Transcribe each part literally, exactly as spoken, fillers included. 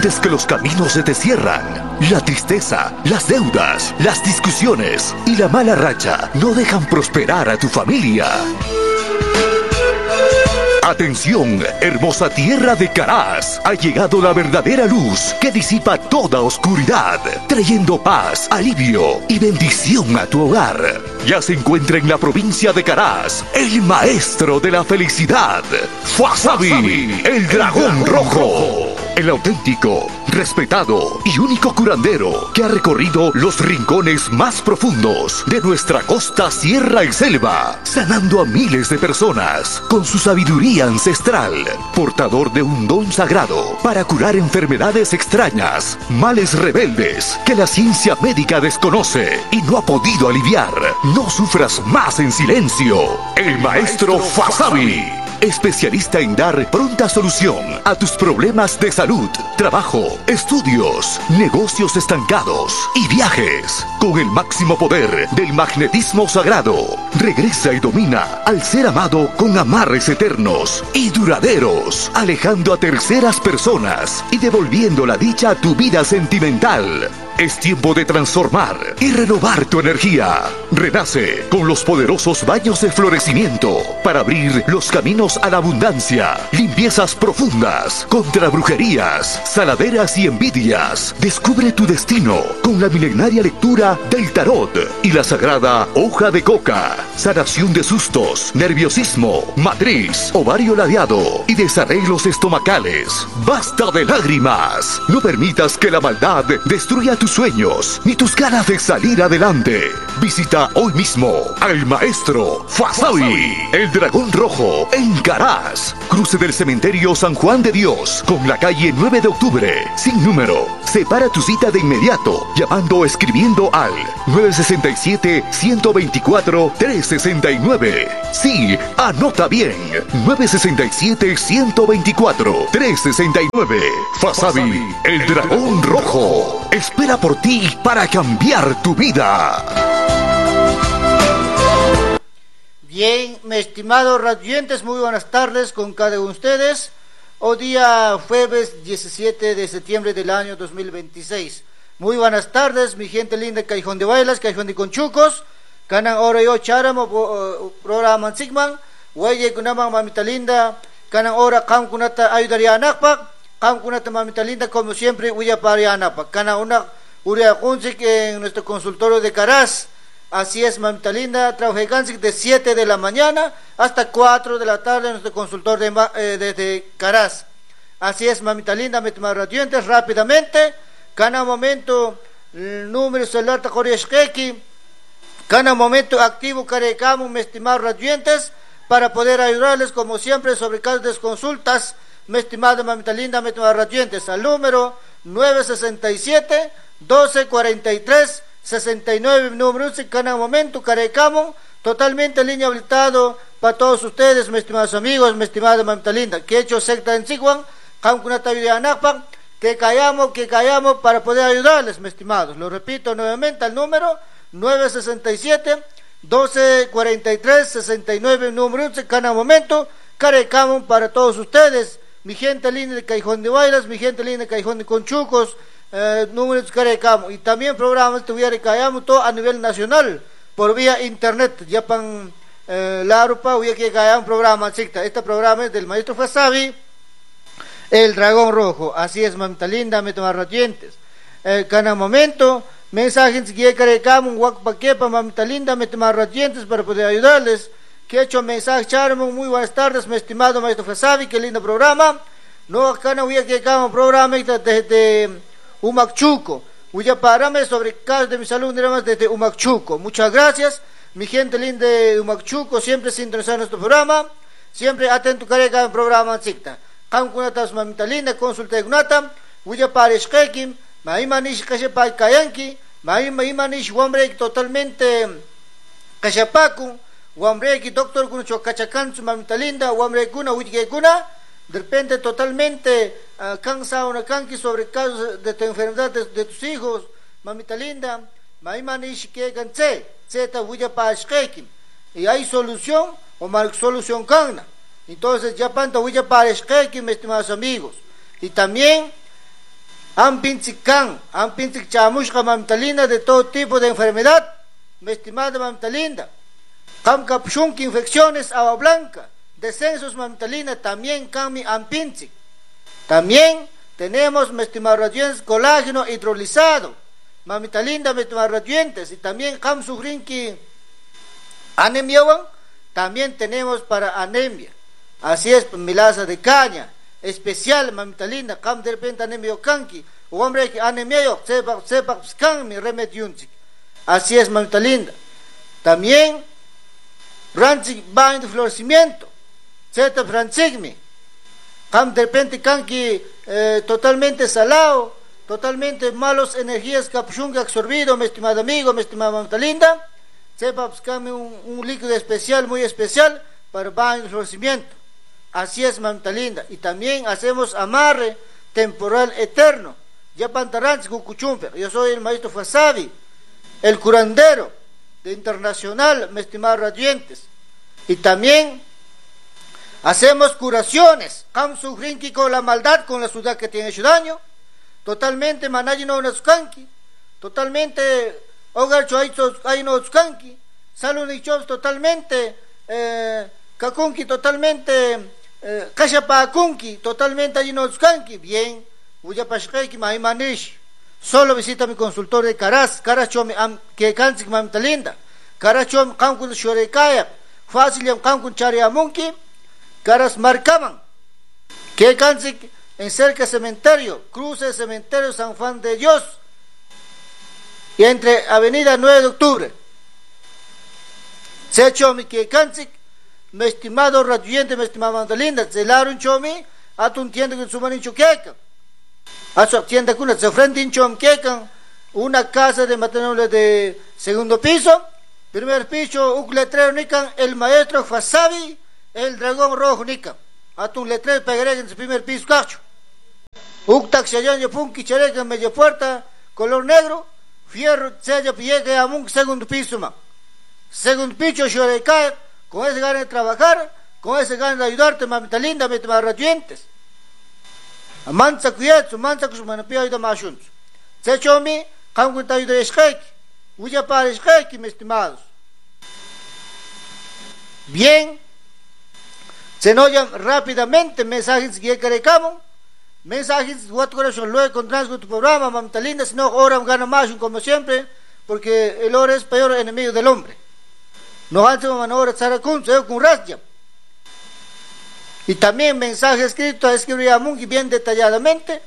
sientes que los caminos se te cierran, la tristeza, las deudas, las discusiones y la mala racha no dejan prosperar a tu familia. Atención, hermosa tierra de Caraz, ha llegado la verdadera luz que disipa toda oscuridad, trayendo paz, alivio y bendición a tu hogar. Ya se encuentra en la provincia de Caraz, el maestro de la felicidad, Fuasabi, el dragón rojo. El auténtico, respetado y único curandero que ha recorrido los rincones más profundos de nuestra costa, sierra y selva, sanando a miles de personas con su sabiduría ancestral, portador de un don sagrado para curar enfermedades extrañas, males rebeldes que la ciencia médica desconoce y no ha podido aliviar. No sufras más en silencio. El maestro Fuasabi, especialista en dar pronta solución a tus problemas de salud, trabajo, estudios, negocios estancados y viajes. Con el máximo poder del magnetismo sagrado, regresa y domina al ser amado con amarres eternos y duraderos, alejando a terceras personas y devolviendo la dicha a tu vida sentimental. Es tiempo de transformar y renovar tu energía. Renace con los poderosos baños de florecimiento para abrir los caminos a la abundancia. Limpiezas profundas contra brujerías, saladeras y envidias. Descubre tu destino con la milenaria lectura del tarot y la sagrada hoja de coca. Sanación de sustos, nerviosismo, matriz, ovario ladeado y desarreglos estomacales. Basta de lágrimas. No permitas que la maldad destruya tus sueños ni tus ganas de salir adelante. Visita hoy mismo al maestro Fuasabi, el dragón rojo, en Caraz, cruce del cementerio San Juan de Dios con la calle nueve de octubre, sin número. Separa tu cita de inmediato llamando o escribiendo al nueve seis siete, uno dos cuatro, tres seis nueve. Sí, anota bien, nueve seis siete, uno dos cuatro, tres seis nueve. Fuasabi, el dragón rojo, espera por ti para cambiar tu vida. Bien, mis estimados radioyentes, muy buenas tardes con cada uno de ustedes. Hoy día jueves diecisiete de septiembre del año dos mil veintiséis. Muy buenas tardes, mi gente linda, Cajón de Bailas, Cajón de Conchucos. Canan ahora yo charamo programa Sigman. Hueye kunamang mamita linda. Canan ahora cam kunata ayudaría anakpak. Cam kunata mamita linda, como siempre, huya para anakpak. Canan una uria kunsik en nuestro consultorio de Caraz. Así es, mamita linda, trabajé de siete de la mañana hasta cuatro de la tarde en nuestro consultor de, eh, desde Caraz. Así es, mamita linda, mis radiantes, rápidamente. Cada momento, el número celular Tacoreshkeki, cada momento activo, carecamos, mis estimados radiantes, para poder ayudarles, como siempre, sobre casos de consultas, mi estimada mamita linda, mis estimados radiantes, al número nueve seis siete, doce cuarenta y tres, sesenta y nueve, número en cada momento, carecamos, totalmente línea habilitado para todos ustedes, mis estimados amigos, mi estimada mamita linda, que he hecho secta en Siguan, que callamos, que callamos para poder ayudarles, mis estimados. Lo repito nuevamente, al número nueve seis siete, doce cuarenta y tres, sesenta y nueve, número en cada momento, carecamos para todos ustedes, mi gente linda de Cajón de Bailas, mi gente linda de Cajón de Conchucos, Eh, números que recamos y también programas tuviera que callamos todo a nivel nacional por vía internet. Ya pan eh, la Europa hubiera que callar un programa. Este programa es del maestro Fuasabi, el dragón rojo. Así es, mamita linda, me tomar radiantes. Eh, cada momento, mensajes que recamos, un guapaquepa, mamita linda, me tomar radiantes para poder ayudarles. Que he hecho mensaje, charmo, muy buenas tardes, mi estimado maestro Fuasabi, qué lindo programa. No, acá no hubiera que callar un programa desde Humachuco. Voy a pararme sobre casos de mi salud desde Humachuco. Muchas gracias, mi gente linda de Humachuco, siempre sintonizando nuestro programa, siempre atento a cada programa. Zikta. Kamkunatas mamita linda, consulta de Gunata, voy a parar Shkekim, Maimanish Kashapai Kayanki, Maimanish Wambrek totalmente Kashapaku, Wambrek doctor Kunucho Kachakansu, mamita linda, Wambrek Kuna, Witke Kuna. De repente totalmente uh, cansado una canqui sobre casos de tu enfermedad de, de tus hijos, mamita linda, maimanish que ganse, zeta huya pa shkekim. Y hay solución o mal solución cana. Entonces ya panta huya pa shkekim, estimados amigos. Y también Ampinzik kan, ampinzik chamushka mamita linda de todo tipo de enfermedad, mi estimada mamita linda. Kam kapshunki infecciones, agua blanca, descensos mamita linda, también kami ampinzik. También tenemos, mi estimado radiantes, colágeno hidrolizado, mamita linda, mi estimado radiantes, y también kam sufrinki anemia, también tenemos para anemia. Así es, milaza de caña, especial, mamita linda, kam de repente anemia kanki, o hombre que anemia yo, sepa, sepa, scan mi remedio. Así es, mamita linda. También, ranchik baño de florecimiento, zeta franchigmi, kam de repente kanki eh, totalmente salado, totalmente malos energías capshunga absorbido, mi estimado amigo, mi estimada mamita linda, sepa, scan un, un líquido especial, muy especial, para baño de florecimiento. Así es, mamita linda. Y también hacemos amarre temporal eterno. Ya pantaranch cucuchumper. Yo soy el maestro Fasabi, el curandero de internacional, mis estimados radiantes. Y también hacemos curaciones. Kam sufrinki con la maldad, con la ciudad que tiene hecho daño. Totalmente manayi no naskanki. Totalmente hogar hay no naskanki. Salud y chos totalmente eh, kakunki totalmente Kashapakunki, totalmente allí no skanki, bien, Uyapashkeki, Maimanish, solo visita mi consultor de Caras, Carachom, que Kansik mamita linda, Carachom, Kankun Shorekaya, fácil y Kankun Chariamunki, Caras marcaban, que Kansik en cerca cementerio, cruce cementerio San Juan de Dios, y entre avenida nueve de octubre, se echó mi que Kansik. Mi estimado radioyente, mi estimada mamita linda, zelaron chomi, a tu tienda que suman en choqueca. A su tienda que se ofrende en chomqueca, una casa de maternidad de segundo piso, primer piso, un letrero nican, el maestro Fasabi, el dragón rojo nican. A tu letrero pegaré en su primer piso, cacho. Un taxi allá en punki chareca, media puerta, color negro, fierro, sella, piegue, a un segundo piso, man. Segundo piso, chorecae. Con ese ganas de trabajar, con ese ganas de ayudarte, mamita linda, mi estimado radiantes. Amansa cuidado, mansa que su manapía ayuda más juntos. Se echó a mí, como que ayuda a escaque, huya para escaque, mis estimados. Bien, se oyen rápidamente mensajes que queremos, mensajes de cuatro corazón, luego encontramos con tu programa, mamita linda, si no, ahora gana más como siempre, porque el oro es peor enemigo del hombre. No hace ahora Saracun, se con Rasya. Y también mensaje escrito a escribir a Mungi bien detalladamente.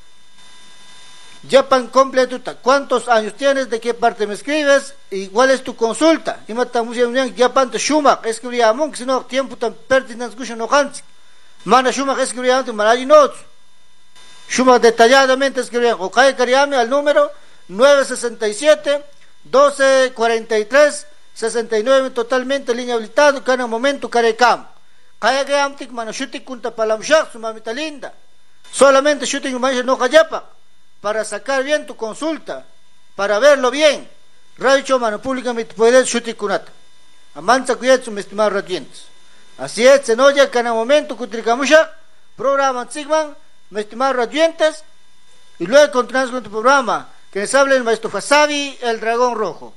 Japan completo, ¿cuántos años tienes? ¿De qué parte me escribes? ¿Y cuál es tu consulta? Y me estamos diciendo Japan te Shumak, escribir a Mungi, si no tiempo tan pertinente escucha no hansi. Mana Shumak escribir a Mungi, Manayi notes. Shumak detalladamente escribir a Mungi. Cariame al número nueve sesenta y siete, doce cuarenta y tres. sesenta y nueve totalmente línea habilitado, cada momento carecam. Kaya que amtik mano shooting kunta palamshak su mamita linda. Solamente shooting no callapa para sacar bien tu consulta, para verlo bien. Radio mano pública me puede shooting kunata. Amansa cuidado mis estimados radiantes. Así es, se noya cada momento kutrikamushak, programa Sigman, mis estimados radiantes, y luego continuamos con tu programa, que les habla el maestro Fasabi, el dragón rojo.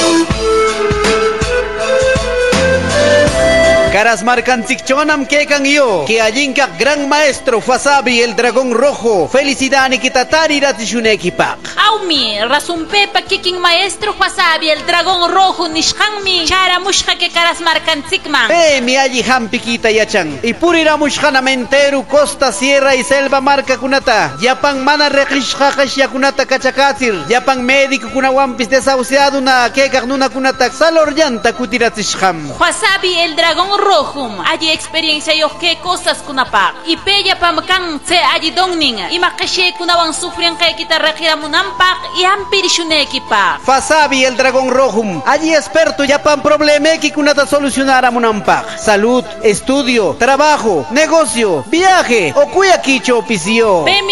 Caras marcan Chonam Kekan yo, que allinka gran maestro Fasabi el dragón rojo. Felicidad ni kitatari ratishuneki-pak. Aumi, rasumpepa kiking maestro Fasabi el dragón rojo nishkanmi chara mushka que caras marcan Zikman. Eh, mi alli hampikita yachan. Y purira mushkanamenteru costa, sierra y selva marca kunata. Yapan mana reqishqaqash yakunata kachakatsir. Yapan médico kunawampis desahuciado na kekak nuna kunata salor llanta kutiratishkam. Fasabi el dragón rojo, allí experiencia yo qué cosas kunapak. Y pella pamkan se allí dongning. Y makashe kunawan sufren que kita rekiramunampak y ampirishuneki-pak. Fasabi el dragón rojo, allí experto yapan probleme que kunata solucionar a munampak. Salud, estudio, trabajo, negocio, viaje o cuyaquicho oficio. Pemi yapan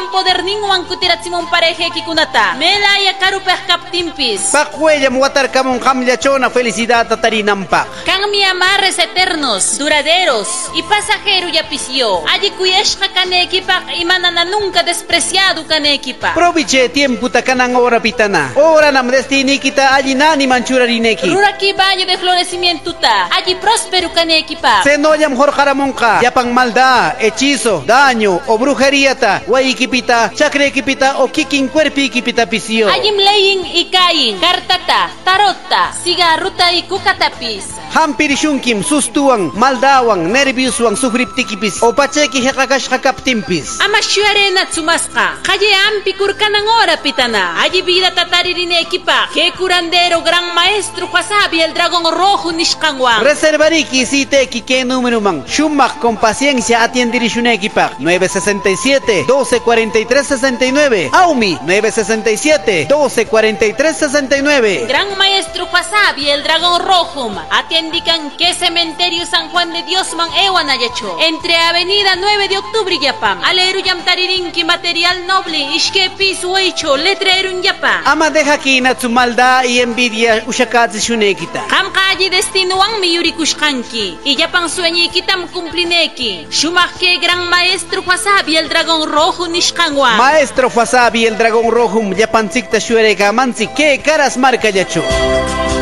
allichim poder ninguan kutiratsimun pareje kunata. Melaya karupeh kaptimpis. Pakuellam watarkamun kamllachona felicidad tatarinampa. Kan mi amarres eternos, duraderos y pasajero yapisio. Allí kuyeshka kanekipak y manana nunca despreciado kanekipak. Proviche tiempo takanang ora pitana. Ora nam destini kita allí nani manchurarineki. Ruraki valle de florecimiento ta. Allí próspero kanekipak. Senoyam jorjaramonka. Yapang maldad, hechizo, daño o brujería ta. Waikipita, chakrekipita o kikin cuerpi kipita pisio. Allí mleyin y kain, kartata, tarota, cigarruta y kukatapis. Hampirishunkim sustuang, maldawang, nerviuswang sufriptikipis o pacheki hekakash hakaptimpis. Ama shuarena tsumaska. Calle ampi kurkanang ora pitana. Allí vida tataririne equipa. Que curandero gran maestro Wasabi el dragón rojo nishkangwang. Reservariki siteki que número man. Shumak con paciencia atiendirishunekipag. nueve sesenta y siete, doce cuarenta y tres sesenta y nueve. Aumi nueve sesenta y siete, doce cuarenta y tres sesenta y nueve. Gran maestro Wasabi el dragón rojo. Atiendican que cementerio San Juan de Dios man ewanayacho. Entre avenida nueve de octubre y Yapam. Aleru yam taririnki material noble. Ishke piso hecho. Letrerun Yapam. Ama deja que inatsu maldad y envidia ushakatsi shunekita. Kamka allí destinuang mi yurikushkanki. Y Yapam sueñikitam cumplineki. Shumake gran maestro Wasabi el dragón rojo nishkangwa. Maestro Wasabi el dragón rojo yapansikta shuereka mansi que caras marca yacho.